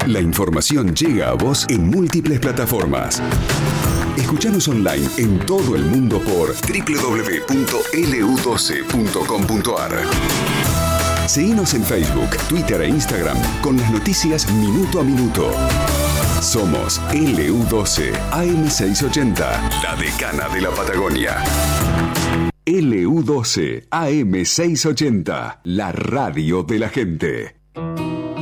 La información llega a vos en múltiples plataformas. Escuchanos online en todo el mundo por www.lu12.com.ar. Seguinos en Facebook, Twitter e Instagram con las noticias minuto a minuto. Somos LU12 AM680, la decana de la Patagonia. LU12 AM680, la radio de la gente.